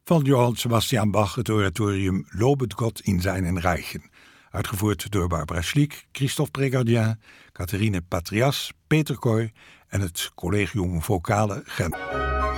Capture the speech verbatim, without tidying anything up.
Van Johann Sebastian Bach, het oratorium Lobet Gott in seinen Reichen. Uitgevoerd door Barbara Schliek, Christophe Prégardien, Catherine Patrias, Peter Kooi en het Collegium Vocale Gent.